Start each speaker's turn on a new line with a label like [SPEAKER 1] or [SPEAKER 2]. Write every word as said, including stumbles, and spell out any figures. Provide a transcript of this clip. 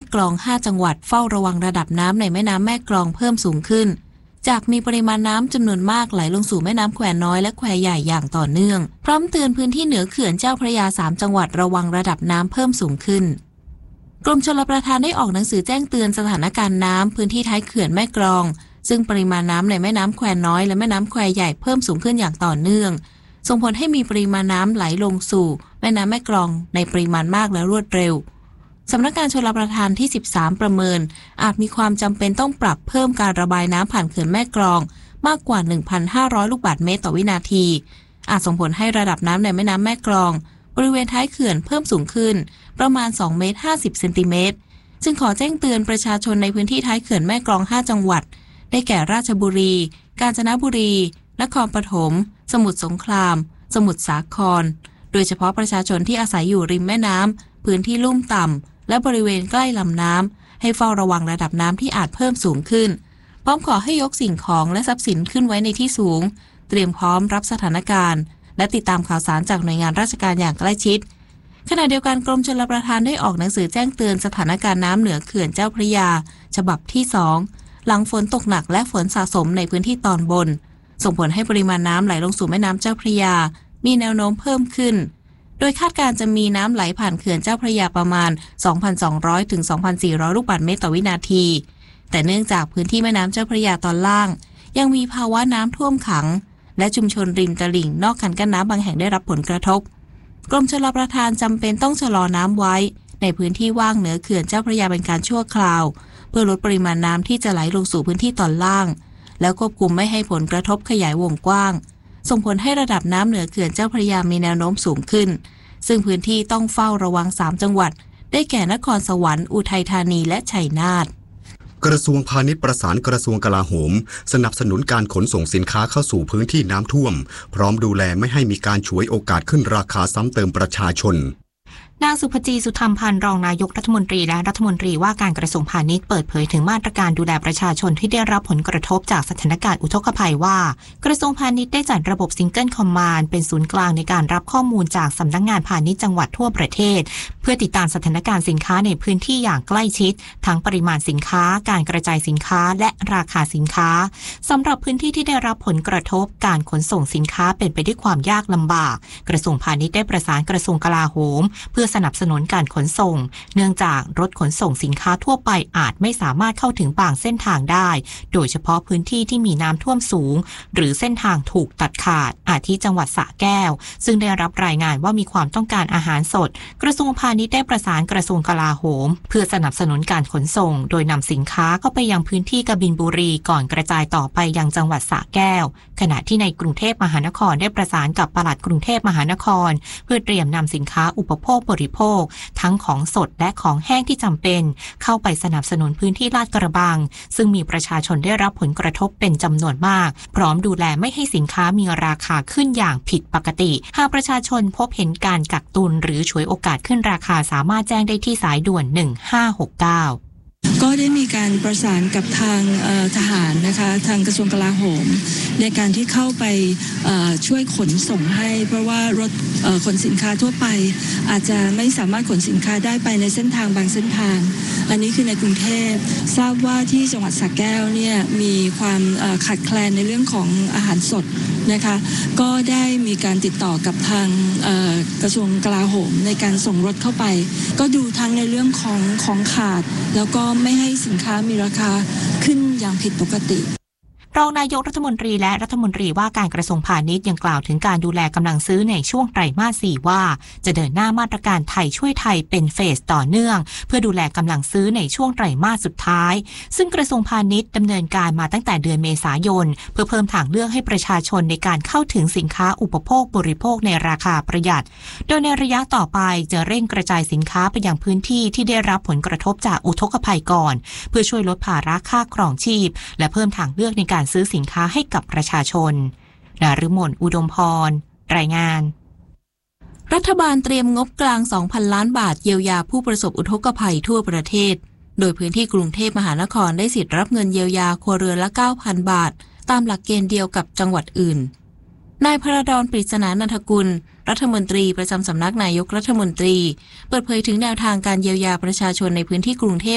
[SPEAKER 1] กลองห้าจังหวัดเฝ้าระวังระดับน้ำในแม่น้ำแม่กลองเพิ่มสูงขึ้นจากมีปริมาณน้ำจำนวนมากไหลลงสู่แม่น้ำแควน้อยและแควใหญ่อย่างต่อเนื่องพร้อมเตือนพื้นที่เหนือเขื่อนเจ้าพระยาสามจังหวัดระวังระดับน้ำเพิ่มสูงขึ้นกรมชลประทานได้ออกหนังสือแจ้งเตือนสถานการณ์น้ำพื้นที่ท้ายเขื่อนแม่กลองซึ่งปริมาณน้ำในแม่น้ำแควน้อยและแม่น้ำแควใหญ่เพิ่มสูงขึ้นอย่างต่อเนื่องส่งผลให้มีปริมาณน้ำไหลลงสู่แม่น้ำแม่กลองในปริมาณมากและรวดเร็วสำนักงานชลประทานที่สิบสามประเมินอาจมีความจำเป็นต้องปรับเพิ่มการระบายน้ำผ่านเขื่อนแม่กลองมากกว่า หนึ่งพันห้าร้อย ลูกบาศก์เมตรต่อวินาทีอาจส่งผลให้ระดับน้ำในแม่น้ำแม่กลองบริเวณท้ายเขื่อนเพิ่มสูงขึ้นประมาณสองเมตรห้าสิบเซนติเมตรจึงขอแจ้งเตือนประชาชนในพื้นที่ท้ายเขื่อนแม่กลองห้าจังหวัดได้แก่ราชบุรีกาญจนบุรีนครปฐมสมุทรสงครามสมุทรสาครโดยเฉพาะประชาชนที่อาศัยอยู่ริมแม่น้ำพื้นที่ลุ่มต่ำและบริเวณใกล้ลำน้ำให้เฝ้าระวังระดับน้ำที่อาจเพิ่มสูงขึ้นพร้อมขอให้ยกสิ่งของและทรัพย์สินขึ้นไว้ในที่สูงเตรียมพร้อมรับสถานการณ์และติดตามข่าวสารจากหน่วยงานราชการอย่างใกล้ชิดขณะเดียวกันกรมชลประทานได้ออกหนังสือแจ้งเตือนสถานการณ์น้ำเหนือเขื่อนเจ้าพระยาฉบับที่สองหลังฝนตกหนักและฝนสะสมในพื้นที่ตอนบนส่งผลให้ปริมาณน้ำไหลลงสู่แม่น้ำเจ้าพระยามีแนวโน้มเพิ่มขึ้นโดยคาดการจะมีน้ำไหลผ่านเขื่อนเจ้าพระยาประมาณ สองพันสองร้อย ถึง สองพันสี่ร้อย ลูกบาศก์เมตรต่อวินาทีแต่เนื่องจากพื้นที่แม่น้ำเจ้าพระยาตอนล่างยังมีภาวะน้ำท่วมขังและชุมชนริมตลิ่งนอกคันกั้นน้ำบางแห่งได้รับผลกระทบกรมชลประทานจำเป็นต้องชะลอน้ำไว้ในพื้นที่ว่างเหนือเขื่อนเจ้าพระยาเป็นการชั่วคราวเพื่อลดปริมาณน้ำที่จะไหลลงสู่พื้นที่ตอนล่างแล้วควบคุมไม่ให้ผลกระทบขยายวงกว้างส่งผลให้ระดับน้ำเหนือเขื่อนเจ้าพระยามีแนวโน้มสูงขึ้นซึ่งพื้นที่ต้องเฝ้าระวังสามจังหวัดได้แก่นครสวรรค์อุทัยธานีและชัยนาท
[SPEAKER 2] กระทรวงพาณิชย์ประสานกระทรวงกลาโหมสนับสนุนการขนส่งสินค้าเข้าสู่พื้นที่น้ำท่วมพร้อมดูแลไม่ให้มีการฉวยโอกาสขึ้นราคาซ้ำเติมประชาชน
[SPEAKER 3] นางสุภจีสุธรรมพันธ์รองนายกรัฐมนตรีและรัฐมนตรีว่าการกระทรวงพาณิชย์เปิดเผยถึงมาตรการดูแลประชาชนที่ได้รับผลกระทบจากสถานการณ์อุทกภัยว่ากระทรวงพาณิชย์ได้จัดระบบซิงเกิลคอมมานด์เป็นศูนย์กลางในการรับข้อมูลจากสำนักงานพาณิชย์จังหวัดทั่วประเทศเพื่อติดตามสถานการณ์สินค้าในพื้นที่อย่างใกล้ชิดทั้งปริมาณสินค้าการกระจายสินค้าและราคาสินค้าสำหรับพื้นที่ที่ได้รับผลกระทบการขนส่งสินค้าเป็นไปด้วยความยากลำบากกระทรวงพาณิชย์ได้ประสานกระทรวงกลาโหมเพื่อสนับสนุนการขนส่งเนื่องจากรถขนส่งสินค้าทั่วไปอาจไม่สามารถเข้าถึงบางเส้นทางได้โดยเฉพาะพื้นที่ที่มีน้ำท่วมสูงหรือเส้นทางถูกตัดขาดอาทิจังหวัดสระแก้วซึ่งได้รับรายงานว่ามีความต้องการอาหารสดกระทรวงพาณิชย์ได้ประสานกระทรวงกลาโหมเพื่อสนับสนุนการขนส่งโดยนำสินค้าเข้าไปยังพื้นที่กบินบุรีก่อนกระจายต่อไปยังจังหวัดสระแก้วขณะที่ในกรุงเทพมหานครได้ประสานกับปลัดกรุงเทพมหานครเพื่อเตรียมนำสินค้าอุปโภคบริโภคทั้งของสดและของแห้งที่จำเป็นเข้าไปสนับสนุนพื้นที่ลาดกระบังซึ่งมีประชาชนได้รับผลกระทบเป็นจำนวนมากพร้อมดูแลไม่ให้สินค้ามีราคาขึ้นอย่างผิดปกติหากประชาชนพบเห็นการกักตุนหรือฉวยโอกาสขึ้นราคาสามารถแจ้งได้ที่สายด่วนหนึ่งห้าหกเก้า
[SPEAKER 4] ก็ได้มีการประสานกับทางทหารนะคะทางกระทรวงกลาโหมในการที่เข้าไปช่วยขนส่งให้เพราะว่ารถขนสินค้าทั่วไปอาจจะไม่สามารถขนสินค้าได้ไปในเส้นทางบางเส้นทางอันนี้คือในกรุงเทพทราบว่าที่จังหวัดสระแก้วเนี่ยมีความขาดแคลนในเรื่องของอาหารสดนะคะก็ได้มีการติดต่อกับทางกระทรวงกลาโหมในการส่งรถเข้าไปก็ดูทั้งในเรื่องของของขาดแล้วก็ไม่ให้สินค้ามีราคาขึ้นอย่างผิดปกติ
[SPEAKER 3] รองนายกรัฐมนตรีและรัฐมนตรีว่าการกระทรวงพาณิชย์ยังกล่าวถึงการดูแลกำลังซื้อในช่วงไตรมาสสี่ว่าจะเดินหน้ามาตรการไทยช่วยไทยเป็นเฟสต่อเนื่องเพื่อดูแลกำลังซื้อในช่วงไตรมาสสุดท้ายซึ่งกระทรวงพาณิชย์ดำเนินการมาตั้งแต่เดือนเมษายนเพื่อเพิ่มทางเลือกให้ประชาชนในการเข้าถึงสินค้าอุปโภคบริโภคในราคาประหยัดโดยในระยะต่อไปจะเร่งกระจายสินค้าไปยังพื้นที่ที่ได้รับผลกระทบจากอุทกภัยก่อนเพื่อช่วยลดภาระค่าครองชีพและเพิ่มทางเลือกในการซื้อสินค้าให้กับประชาชนนฤมลอุดมพรรายงาน
[SPEAKER 1] รัฐบาลเตรียมงบกลาง สองพัน ล้านบาทเยียวยาผู้ประสบอุทกภัยทั่วประเทศโดยพื้นที่กรุงเทพมหานครได้สิทธิ์รับเงินเยียวยาครัวเรือนละ เก้าพัน บาทตามหลักเกณฑ์เดียวกับจังหวัดอื่นนายพระดอนปริศนานันทกุลรัฐมนตรีประจำสำนักนายกรัฐมนตรีเปิดเผยถึงแนวทางการเยียวยาประชาชนในพื้นที่กรุงเทพ